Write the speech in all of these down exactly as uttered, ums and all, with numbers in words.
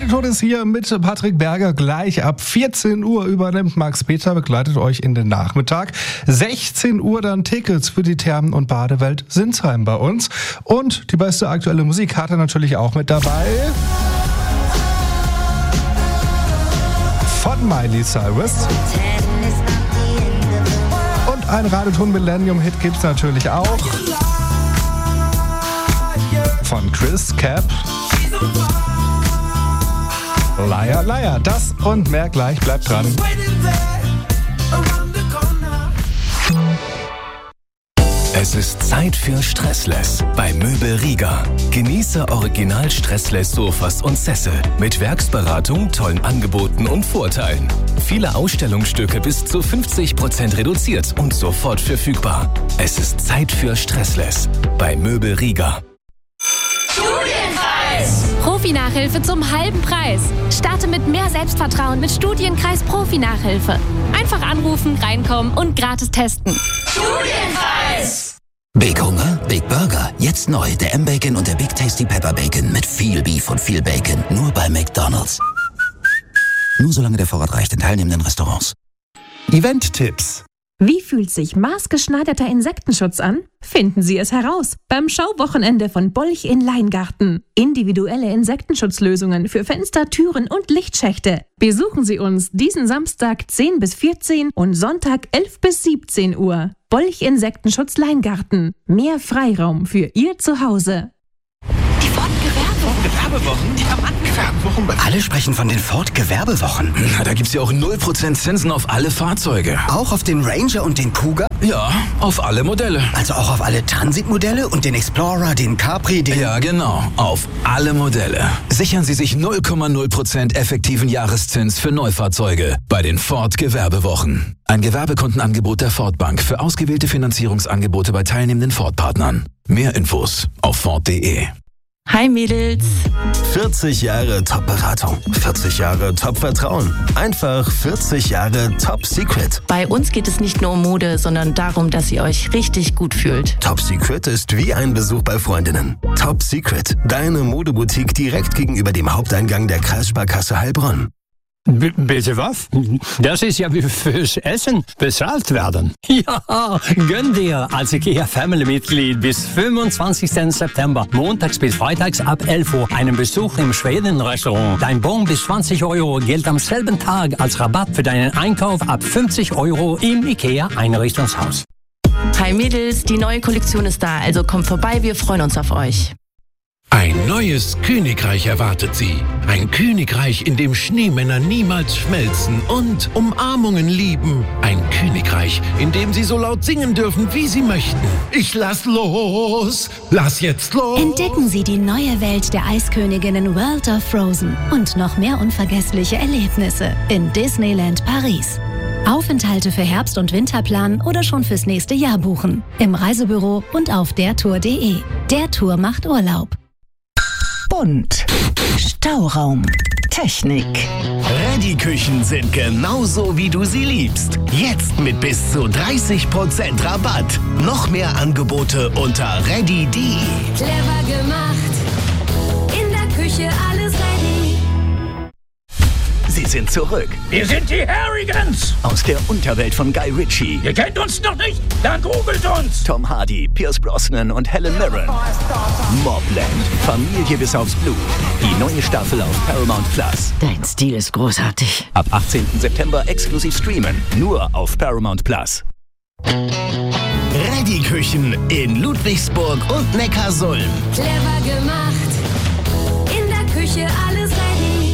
Radioton ist hier mit Patrick Berger. Gleich ab vierzehn Uhr übernimmt Max Peter, begleitet euch in den Nachmittag. sechzehn Uhr dann Tickets für die Thermen- und Badewelt Sinsheim bei uns. Und die beste aktuelle Musik hat er natürlich auch mit dabei. Von Miley Cyrus. Und ein Radioton Millennium-Hit gibt's natürlich auch. Von Chris Cap. Liar, Liar. Das und mehr gleich. Bleibt dran. Es ist Zeit für Stressless bei Möbel Rieger. Genieße original Stressless Sofas und Sessel mit Werksberatung, tollen Angeboten und Vorteilen. Viele Ausstellungsstücke bis zu fünfzig Prozent reduziert und sofort verfügbar. Es ist Zeit für Stressless bei Möbel Rieger. Studienkreis! Profi-Nachhilfe zum halben Preis. Starte mit mehr Selbstvertrauen mit Studienkreis Profi-Nachhilfe. Einfach anrufen, reinkommen und gratis testen. Studienkreis! Big Hunger, Big Burger. Jetzt neu der M-Bacon und der Big Tasty Pepper Bacon mit viel Beef und viel Bacon. Nur bei McDonald's. Nur solange der Vorrat reicht in teilnehmenden Restaurants. Event-Tipps. Wie fühlt sich maßgeschneiderter Insektenschutz an? Finden Sie es heraus beim Schauwochenende von Bolch in Leingarten. Individuelle Insektenschutzlösungen für Fenster, Türen und Lichtschächte. Besuchen Sie uns diesen Samstag zehn bis vierzehn und Sonntag elf bis siebzehn Uhr. Bolch Insektenschutz Leingarten. Mehr Freiraum für Ihr Zuhause. Die Ford Gewerbewochen? Ja, Mann, Gewerbewochen. Alle sprechen von den Ford Gewerbewochen. Na, da gibt's ja auch null Prozent Zinsen auf alle Fahrzeuge. Auch auf den Ranger und den Kuga? Ja, auf alle Modelle. Also auch auf alle Transitmodelle und den Explorer, den Capri, den... Ja, genau. Auf alle Modelle. Sichern Sie sich null Komma null Prozent effektiven Jahreszins für Neufahrzeuge bei den Ford Gewerbewochen. Ein Gewerbekundenangebot der Ford Bank für ausgewählte Finanzierungsangebote bei teilnehmenden Ford-Partnern. Mehr Infos auf ford punkt de. Hi Mädels. vierzig Jahre Top-Beratung. vierzig Jahre Top-Vertrauen. Einfach vierzig Jahre Top-Secret. Bei uns geht es nicht nur um Mode, sondern darum, dass ihr euch richtig gut fühlt. Top-Secret ist wie ein Besuch bei Freundinnen. Top-Secret, deine Modeboutique direkt gegenüber dem Haupteingang der Kreissparkasse Heilbronn. B- bitte was? Das ist ja wie fürs Essen bezahlt werden. Ja, gönn dir als IKEA-Family-Mitglied bis fünfundzwanzigsten September, montags bis freitags ab elf Uhr, einen Besuch im Schweden-Restaurant. Dein Bon bis zwanzig Euro gilt am selben Tag als Rabatt für deinen Einkauf ab fünfzig Euro im IKEA-Einrichtungshaus. Hi Mädels, die neue Kollektion ist da, also kommt vorbei, wir freuen uns auf euch. Ein neues Königreich erwartet Sie. Ein Königreich, in dem Schneemänner niemals schmelzen und Umarmungen lieben. Ein Königreich, in dem Sie so laut singen dürfen, wie Sie möchten. Ich lass los, lass jetzt los. Entdecken Sie die neue Welt der Eisköniginnen World of Frozen und noch mehr unvergessliche Erlebnisse in Disneyland Paris. Aufenthalte für Herbst- und Winterplan oder schon fürs nächste Jahr buchen. Im Reisebüro und auf dertour punkt de. Der Tour macht Urlaub. Bunt. Stauraum. Technik. Ready-Küchen sind genauso, wie du sie liebst. Jetzt mit bis zu dreißig Prozent Rabatt. Noch mehr Angebote unter ready punkt de. Clever gemacht. In der Küche alles ready. Sie sind zurück. Wir sind die Harrigans. Aus der Unterwelt von Guy Ritchie. Ihr kennt uns noch nicht? Dann googelt uns. Tom Hardy, Pierce Brosnan und Helen Mirren. Mobland. Familie bis aufs Blut. Die neue Staffel auf Paramount Plus. Dein Stil ist großartig. Ab achtzehnten September exklusiv streamen. Nur auf Paramount Plus. Ready-Küchen in Ludwigsburg und Neckarsulm. Clever gemacht. In der Küche alles ready.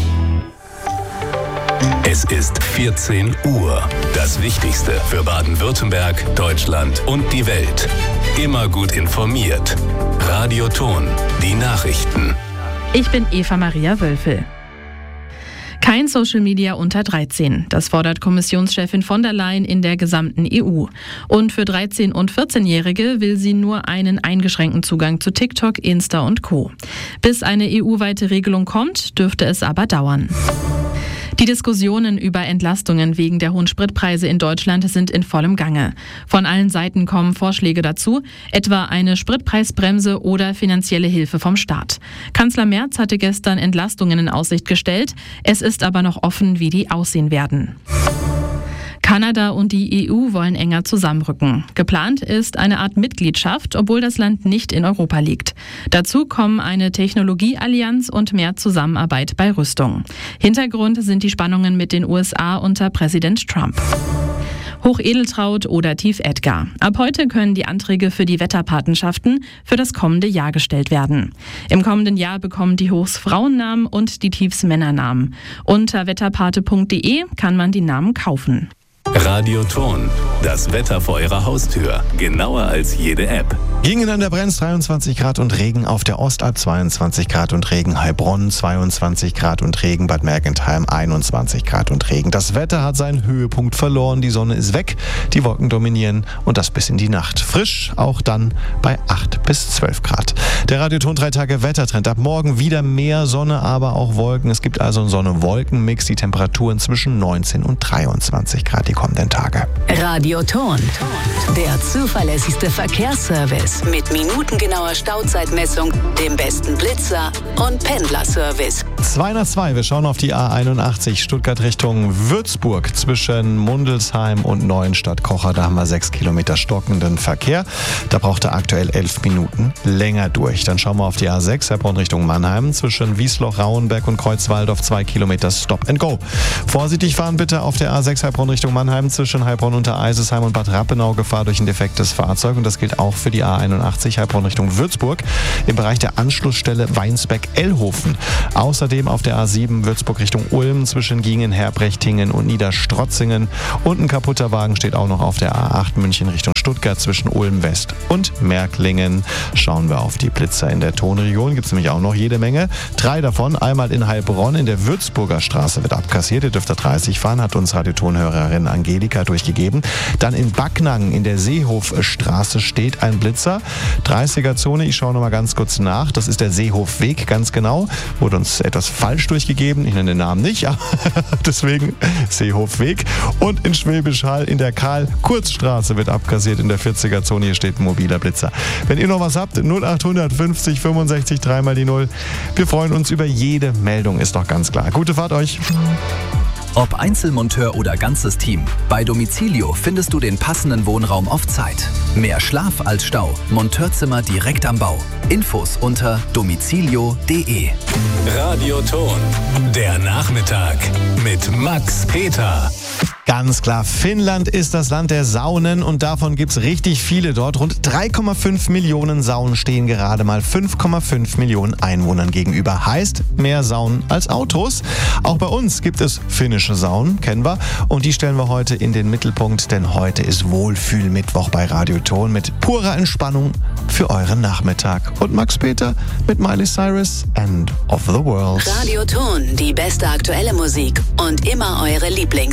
Es ist vierzehn Uhr. Das Wichtigste für Baden-Württemberg, Deutschland und die Welt. Immer gut informiert. Radioton, die Nachrichten. Ich bin Eva Maria Wölfel. Kein Social Media unter dreizehn. Das fordert Kommissionschefin von der Leyen in der gesamten E U. Und für dreizehn- und vierzehnjährige will sie nur einen eingeschränkten Zugang zu TikTok, Insta und Co. Bis eine E U-weite Regelung kommt, dürfte es aber dauern. Die Diskussionen über Entlastungen wegen der hohen Spritpreise in Deutschland sind in vollem Gange. Von allen Seiten kommen Vorschläge dazu, etwa eine Spritpreisbremse oder finanzielle Hilfe vom Staat. Kanzler Merz hatte gestern Entlastungen in Aussicht gestellt. Es ist aber noch offen, wie die aussehen werden. Kanada und die E U wollen enger zusammenrücken. Geplant ist eine Art Mitgliedschaft, obwohl das Land nicht in Europa liegt. Dazu kommen eine Technologieallianz und mehr Zusammenarbeit bei Rüstung. Hintergrund sind die Spannungen mit den U S A unter Präsident Trump. Hochedeltraud oder Tief Edgar. Ab heute können die Anträge für die Wetterpatenschaften für das kommende Jahr gestellt werden. Im kommenden Jahr bekommen die Hochs Frauennamen und die Tiefs Männernamen. Unter wetterpate punkt de kann man die Namen kaufen. Radioton, das Wetter vor Ihrer Haustür. Genauer als jede App. Gingen an der Brenz dreiundzwanzig Grad und Regen, auf der Ostalb zweiundzwanzig Grad und Regen, Heilbronn zweiundzwanzig Grad und Regen, Bad Mergentheim einundzwanzig Grad und Regen. Das Wetter hat seinen Höhepunkt verloren, die Sonne ist weg, die Wolken dominieren und das bis in die Nacht. Frisch auch dann bei acht bis zwölf Grad. Der Radioton drei Tage Wettertrend. Ab morgen wieder mehr Sonne, aber auch Wolken. Es gibt also einen Sonne-Wolken-Mix. Die Temperaturen zwischen neunzehn und dreiundzwanzig Grad die kommenden Tage. Radioton, der zuverlässigste Verkehrsservice mit minutengenauer Stauzeitmessung, dem besten Blitzer und Pendlerservice. zwei nach zwei, wir schauen auf die A einundachtzig Stuttgart Richtung Würzburg zwischen Mundelsheim und Neuenstadt-Kocher. Da haben wir sechs Kilometer stockenden Verkehr. Da braucht er aktuell elf Minuten länger durch. Dann schauen wir auf die A sechs Heilbronn Richtung Mannheim zwischen Wiesloch, Rauenberg und Kreuzwaldorf zwei Kilometer Stop and Go. Vorsichtig fahren bitte auf der A sechs Heilbronn Richtung Mannheim zwischen Heilbronn unter Eisesheim und Bad Rappenau. Gefahr durch ein defektes Fahrzeug und das gilt auch für die A einundachtzig Heilbronn Richtung Würzburg im Bereich der Anschlussstelle Weinsberg-Ellhofen. Außerdem auf der A sieben Würzburg Richtung Ulm zwischen Gingen, Herbrechtingen und Niederstrotzingen. Und ein kaputter Wagen steht auch noch auf der A acht München Richtung Stuttgart zwischen Ulm West und Märklingen. Schauen wir auf die Blitzer in der Tonregion. Gibt es nämlich auch noch jede Menge. Drei davon. Einmal in Heilbronn in der Würzburger Straße wird abkassiert. Ihr dürft da dreißig fahren, hat uns Radiotonhörerin Angelika durchgegeben. Dann in Backnang in der Seehofstraße steht ein Blitzer. dreißiger Zone, ich schaue nochmal ganz kurz nach. Das ist der Seehofweg, ganz genau. Wurde uns etwas falsch durchgegeben. Ich nenne den Namen nicht, aber deswegen Seehofweg. Und in Schwäbisch Hall in der Karl-Kurz-Straße wird abkassiert. In der vierziger Zone, hier steht ein mobiler Blitzer. Wenn ihr noch was habt, null acht fünfzig fünfundsechzig dreimal die null. Wir freuen uns über jede Meldung, ist doch ganz klar. Gute Fahrt euch. Ob Einzelmonteur oder ganzes Team, bei Domicilio findest du den passenden Wohnraum auf Zeit. Mehr Schlaf als Stau, Monteurzimmer direkt am Bau. Infos unter domicilio punkt de. Radioton, der Nachmittag mit Max Peter. Ganz klar, Finnland ist das Land der Saunen und davon gibt's richtig viele dort. Rund drei Komma fünf Millionen Saunen stehen gerade mal fünf Komma fünf Millionen Einwohnern gegenüber. Heißt, mehr Saunen als Autos. Auch bei uns gibt es finnische Saunen, kennen wir. Und die stellen wir heute in den Mittelpunkt, denn heute ist Wohlfühlmittwoch bei Radioton mit purer Entspannung für euren Nachmittag. Und Max Peter mit Miley Cyrus, End of the World. Radioton, die beste aktuelle Musik und immer eure Lieblings